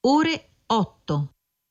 ore 8.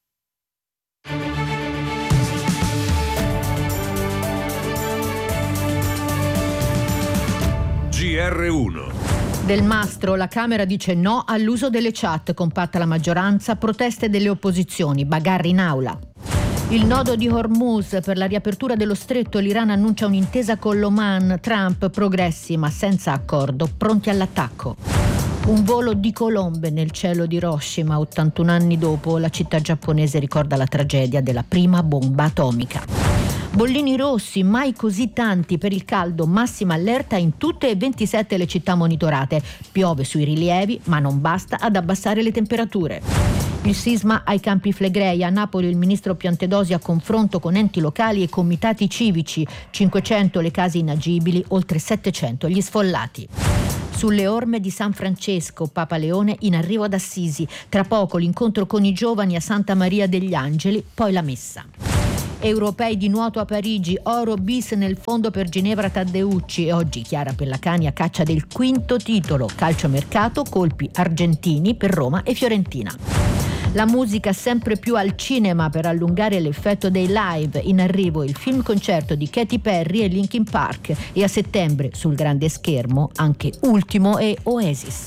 GR1. Del Mastro, la Camera dice no all'uso delle chat, compatta la maggioranza, proteste delle opposizioni, bagarre in aula. Il nodo di Hormuz, per la riapertura dello stretto l'Iran annuncia un'intesa con l'Oman, Trump progressi ma senza accordo, pronti all'attacco. Un volo di colombe nel cielo di Hiroshima, 81 anni dopo, la città giapponese ricorda la tragedia della prima bomba atomica. Bollini rossi, mai così tanti per il caldo, massima allerta in tutte e 27 le città monitorate. Piove sui rilievi, ma non basta ad abbassare le temperature. Il sisma ai Campi Flegrei. A Napoli il ministro Piantedosi a confronto con enti locali e comitati civici. 500 le case inagibili, oltre 700 gli sfollati. Sulle orme di San Francesco, Papa Leone in arrivo ad Assisi. Tra poco l'incontro con i giovani a Santa Maria degli Angeli, poi la messa. Europei di nuoto a Parigi, oro bis nel fondo per Ginevra Taddeucci e oggi Chiara Pellacani a caccia del quinto titolo. Calciomercato, colpi argentini per Roma e Fiorentina. La musica sempre più al cinema per allungare l'effetto dei live. In arrivo il film concerto di Katy Perry e Linkin Park e a settembre sul grande schermo anche Ultimo e Oasis.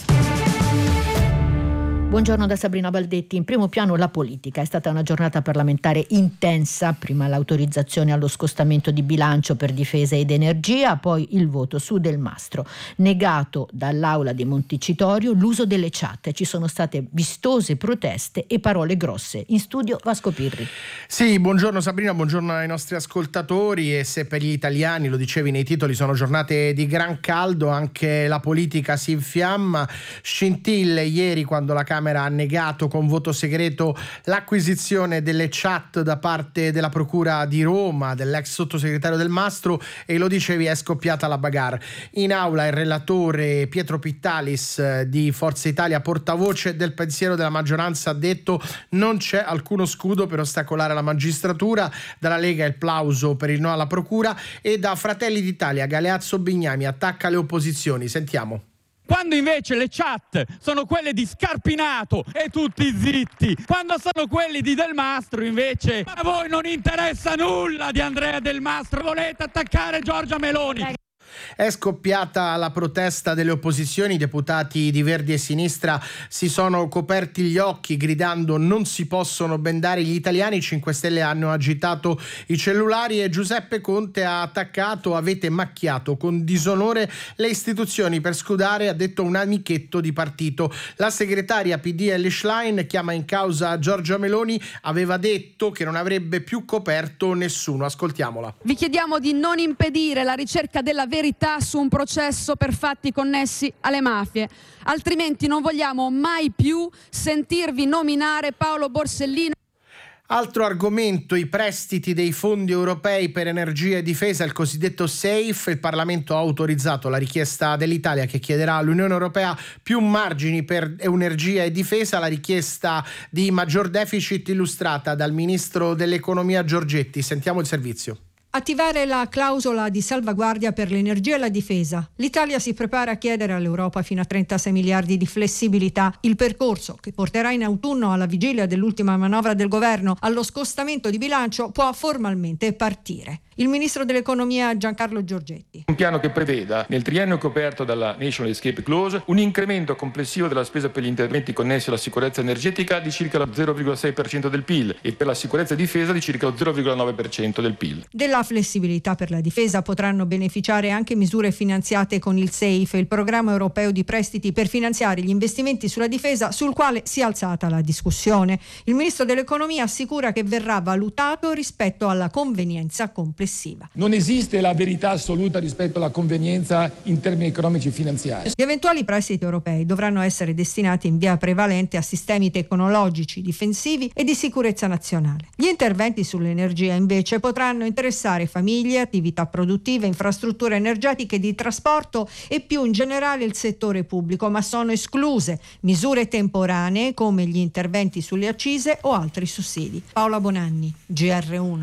Buongiorno da Sabrina Baldetti. In primo piano la politica. È stata una giornata parlamentare intensa, prima l'autorizzazione allo scostamento di bilancio per difesa ed energia, poi il voto su Del Mastro. Negato dall'Aula di Montecitorio l'uso delle chat. Ci sono state vistose proteste e parole grosse. In studio Vasco Pirri. Sì, buongiorno Sabrina, buongiorno ai nostri ascoltatori. E se per gli italiani, lo dicevi nei titoli, sono giornate di gran caldo, anche la politica si infiamma. Scintille ieri quando la Camera ha negato con voto segreto l'acquisizione delle chat da parte della Procura di Roma, dell'ex sottosegretario Del Mastro, e lo dicevi, è scoppiata la bagarre. In aula il relatore Pietro Pittalis di Forza Italia, portavoce del pensiero della maggioranza, ha detto non c'è alcuno scudo per ostacolare la magistratura. Dalla Lega il plauso per il no alla Procura e da Fratelli d'Italia Galeazzo Bignami attacca le opposizioni. Sentiamo. Quando invece le chat sono quelle di Scarpinato e tutti zitti, quando sono quelli di Del Mastro invece a voi non interessa nulla di Andrea Del Mastro, volete attaccare Giorgia Meloni. È scoppiata la protesta delle opposizioni, i deputati di Verdi e Sinistra si sono coperti gli occhi gridando non si possono bendare gli italiani. 5 Stelle hanno agitato i cellulari e Giuseppe Conte ha attaccato: avete macchiato con disonore le istituzioni per scudare, ha detto, un amichetto di partito. La segretaria PD Elly Schlein chiama in causa Giorgia Meloni, aveva detto che non avrebbe più coperto nessuno. Ascoltiamola. Vi chiediamo di non impedire la ricerca della verità su un processo per fatti connessi alle mafie, altrimenti non vogliamo mai più sentirvi nominare Paolo Borsellino. Altro argomento, i prestiti dei fondi europei per energia e difesa, il cosiddetto SAFE. Il Parlamento ha autorizzato la richiesta dell'Italia che chiederà all'Unione Europea più margini per energia e difesa, la richiesta di maggior deficit illustrata dal ministro dell'economia Giorgetti. Sentiamo il servizio. Attivare la clausola di salvaguardia per l'energia e la difesa. L'Italia si prepara a chiedere all'Europa fino a 36 miliardi di flessibilità. Il percorso che porterà in autunno, alla vigilia dell'ultima manovra del governo, allo scostamento di bilancio può formalmente partire. Il ministro dell'economia Giancarlo Giorgetti. Un piano che preveda, nel triennio coperto dalla National Escape Clause, un incremento complessivo della spesa per gli interventi connessi alla sicurezza energetica di circa lo 0,6% del PIL e per la sicurezza e difesa di circa lo 0,9% del PIL. Della flessibilità per la difesa potranno beneficiare anche misure finanziate con il SAFE, il programma europeo di prestiti per finanziare gli investimenti sulla difesa, sul quale si è alzata la discussione. Il ministro dell'economia assicura che verrà valutato rispetto alla convenienza complessiva. Non esiste la verità assoluta rispetto alla convenienza in termini economici e finanziari. Gli eventuali prestiti europei dovranno essere destinati in via prevalente a sistemi tecnologici, difensivi e di sicurezza nazionale. Gli interventi sull'energia invece potranno interessare famiglie, attività produttive, infrastrutture energetiche, di trasporto e più in generale il settore pubblico, ma sono escluse misure temporanee come gli interventi sulle accise o altri sussidi. Paola Bonanni, GR1.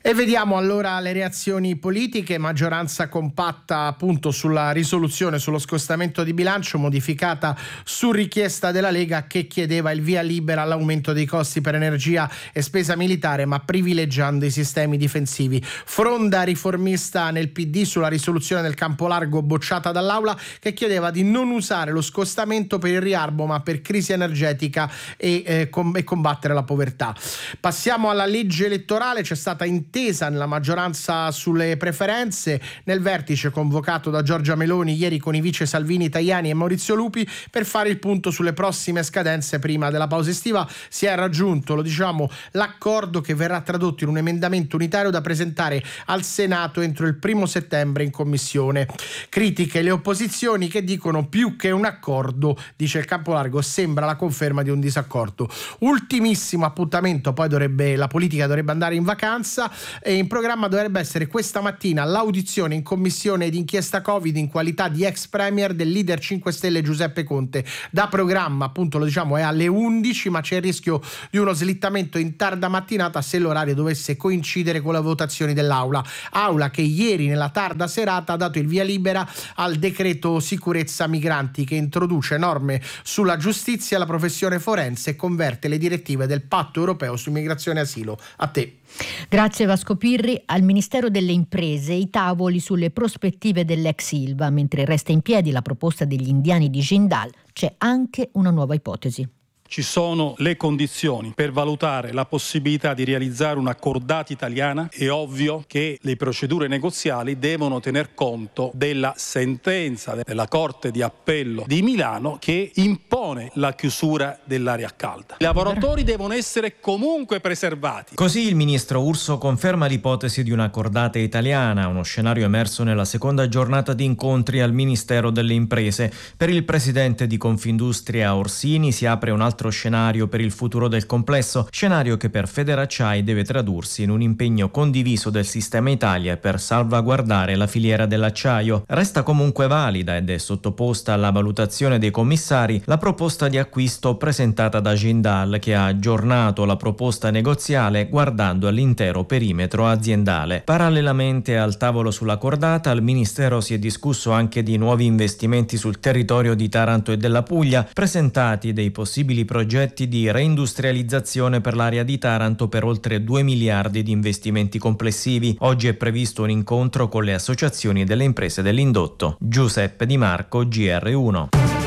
E vediamo allora le reazioni politiche. Maggioranza compatta appunto sulla risoluzione sullo scostamento di bilancio, modificata su richiesta della Lega, che chiedeva il via libera all'aumento dei costi per energia e spesa militare, ma privilegiando i sistemi difensivi. Fronda riformista nel PD sulla risoluzione del campo largo bocciata dall'Aula, che chiedeva di non usare lo scostamento per il riarmo ma per crisi energetica e combattere la povertà. Passiamo alla legge elettorale. C'è stata intesa nella maggioranza sulle preferenze nel vertice convocato da Giorgia Meloni ieri con i vice Salvini, Tajani e Maurizio Lupi per fare il punto sulle prossime scadenze prima della pausa estiva. Si è raggiunto, lo diciamo, l'accordo che verrà tradotto in un emendamento unitario da presentare al Senato entro il 1° settembre in commissione. Critiche le opposizioni, che dicono più che un accordo, dice il campo largo, sembra la conferma di un disaccordo. Ultimissimo appuntamento, poi la politica dovrebbe andare in vacanza e in programma dovrebbe essere questa mattina l'audizione in commissione d'inchiesta Covid in qualità di ex premier del leader 5 Stelle Giuseppe Conte. Da programma, appunto, lo diciamo, è alle 11, ma c'è il rischio di uno slittamento in tarda mattinata se l'orario dovesse coincidere con le votazioni dell'Aula. Aula che ieri nella tarda serata ha dato il via libera al decreto sicurezza migranti, che introduce norme sulla giustizia, la professione forense e converte le direttive del Patto europeo su immigrazione e asilo. A te. Grazie Vasco Pirri. Al Ministero delle Imprese i tavoli sulle prospettive dell'ex Ilva. Mentre resta in piedi la proposta degli indiani di Jindal, c'è anche una nuova ipotesi. Ci sono le condizioni per valutare la possibilità di realizzare una cordata italiana. È ovvio che le procedure negoziali devono tener conto della sentenza della Corte di Appello di Milano che impone la chiusura dell'area calda. I lavoratori devono essere comunque preservati. Così il ministro Urso conferma l'ipotesi di una cordata italiana, uno scenario emerso nella seconda giornata di incontri al Ministero delle Imprese. Per il presidente di Confindustria Orsini si apre un altro scenario per il futuro del complesso, scenario che per Federacciai deve tradursi in un impegno condiviso del sistema Italia per salvaguardare la filiera dell'acciaio. Resta comunque valida ed è sottoposta alla valutazione dei commissari la proposta di acquisto presentata da Jindal, che ha aggiornato la proposta negoziale guardando all'intero perimetro aziendale. Parallelamente al tavolo sulla cordata, al Ministero si è discusso anche di nuovi investimenti sul territorio di Taranto e della Puglia, presentati dei possibili progetti di reindustrializzazione per l'area di Taranto per oltre 2 miliardi di investimenti complessivi. Oggi è previsto un incontro con le associazioni delle imprese dell'indotto. Giuseppe Di Marco, GR1.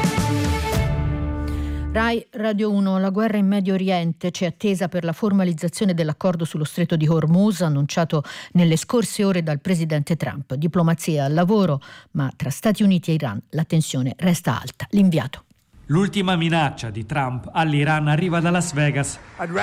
Rai Radio 1, la guerra in Medio Oriente c'è attesa per la formalizzazione dell'accordo sullo stretto di Hormuz annunciato nelle scorse ore dal presidente Trump. Diplomazia al lavoro, ma tra Stati Uniti e Iran la tensione resta alta. L'inviato. L'ultima minaccia di Trump all'Iran arriva da Las Vegas.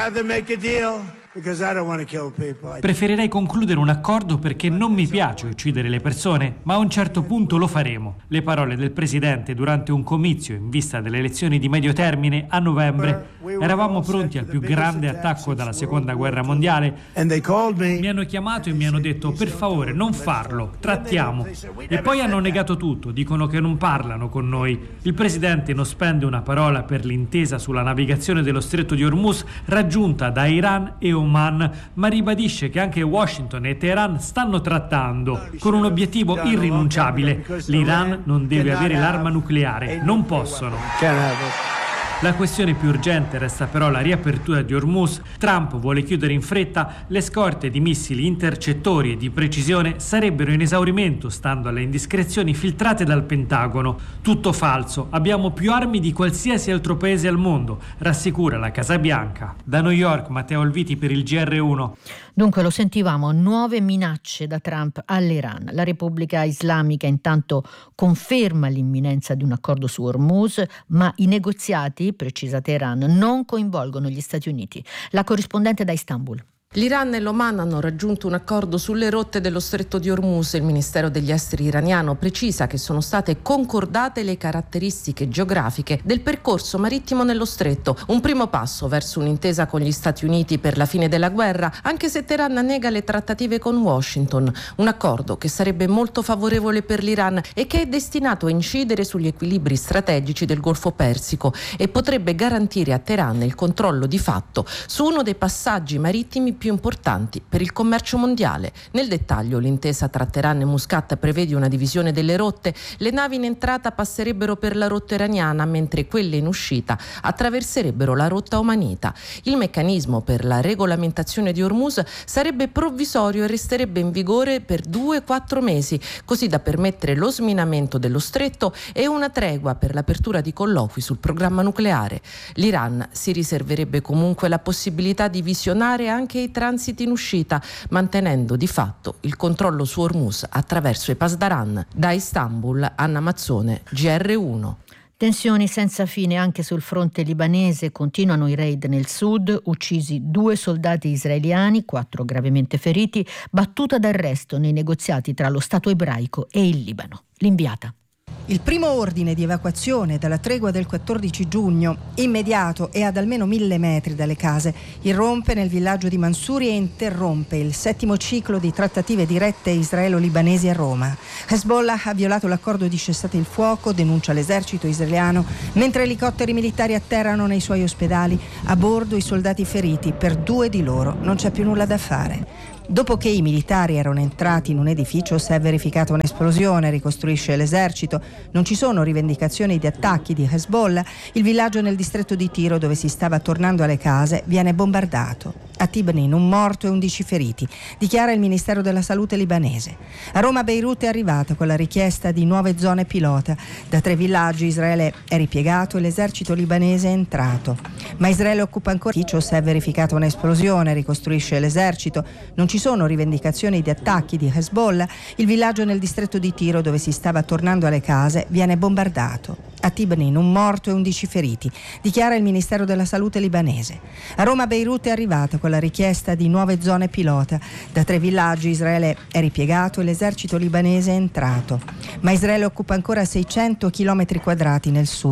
Preferirei concludere un accordo perché non mi piace uccidere le persone, ma a un certo punto lo faremo. Le parole del presidente durante un comizio in vista delle elezioni di medio termine a novembre. Eravamo pronti al più grande attacco dalla seconda guerra mondiale. Mi hanno chiamato e mi hanno detto: per favore non farlo, trattiamo. E poi hanno negato tutto, dicono che non parlano con noi. Il presidente non spende una parola per l'intesa sulla navigazione dello stretto di Hormuz raggiunta da Iran e Oman, ma ribadisce che anche Washington e Teheran stanno trattando con un obiettivo irrinunciabile: l'Iran non deve avere l'arma nucleare, non possono. La questione più urgente resta però la riapertura di Hormuz. Trump vuole chiudere in fretta. Le scorte di missili intercettori e di precisione sarebbero in esaurimento stando alle indiscrezioni filtrate dal Pentagono. Tutto falso, abbiamo più armi di qualsiasi altro paese al mondo, rassicura la Casa Bianca. Da New York, Matteo Olviti per il GR1. Dunque, lo sentivamo, nuove minacce da Trump all'Iran. La Repubblica Islamica intanto conferma l'imminenza di un accordo su Hormuz, ma i negoziati, precisa Teheran, non coinvolgono gli Stati Uniti. La corrispondente da Istanbul. L'Iran e l'Oman hanno raggiunto un accordo sulle rotte dello stretto di Hormuz. Il Ministero degli Esteri iraniano precisa che sono state concordate le caratteristiche geografiche del percorso marittimo nello stretto, un primo passo verso un'intesa con gli Stati Uniti per la fine della guerra, anche se Teheran nega le trattative con Washington. Un accordo che sarebbe molto favorevole per l'Iran e che è destinato a incidere sugli equilibri strategici del Golfo Persico e potrebbe garantire a Teheran il controllo di fatto su uno dei passaggi marittimi più importanti per il commercio mondiale. Nel dettaglio, l'intesa tra Teheran e Muscat prevede una divisione delle rotte. Le navi in entrata passerebbero per la rotta iraniana, mentre quelle in uscita attraverserebbero la rotta omanita. Il meccanismo per la regolamentazione di Hormuz sarebbe provvisorio e resterebbe in vigore per 2-4 mesi, così da permettere lo sminamento dello stretto e una tregua per l'apertura di colloqui sul programma nucleare. L'Iran si riserverebbe comunque la possibilità di visionare anche i transiti in uscita, mantenendo di fatto il controllo su Hormuz attraverso i Pasdaran. Da Istanbul, Anna Mazzone, GR1. Tensioni senza fine anche sul fronte libanese, continuano i raid nel sud, uccisi 2 soldati israeliani, 4 gravemente feriti, battuta d'arresto nei negoziati tra lo Stato ebraico e il Libano. L'inviata. Il primo ordine di evacuazione dalla tregua del 14 giugno, immediato e ad almeno 1000 metri dalle case, irrompe nel villaggio di Mansuri e interrompe il 7° ciclo di trattative dirette israelo-libanesi a Roma. Hezbollah ha violato l'accordo di cessate il fuoco, denuncia l'esercito israeliano, mentre elicotteri militari atterrano nei suoi ospedali, a bordo i soldati feriti. Per 2 di loro non c'è più nulla da fare. Dopo che i militari erano entrati in un edificio si è verificata un'esplosione, ricostruisce l'esercito. Non ci sono rivendicazioni di attacchi di Hezbollah. Il villaggio nel distretto di Tiro, dove si stava tornando alle case, viene bombardato. A Tibnin 1 morto e 11 feriti, dichiara il Ministero della Salute libanese. A Roma Beirut è arrivata con la richiesta di nuove zone pilota. Da 3 villaggi Israele è ripiegato e l'esercito libanese è entrato. Ma Israele occupa ancora l'edificio, si è verificata un'esplosione, ricostruisce l'esercito. Non ci sono rivendicazioni di attacchi di Hezbollah. Il villaggio nel distretto di Tiro, dove si stava tornando alle case, viene bombardato. A Tibnin 1 morto e 11 feriti, dichiara il Ministero della Salute libanese. A Roma Beirut è arrivata con la richiesta di nuove zone pilota. Da 3 villaggi Israele è ripiegato e l'esercito libanese è entrato. Ma Israele occupa ancora 600 km² nel sud.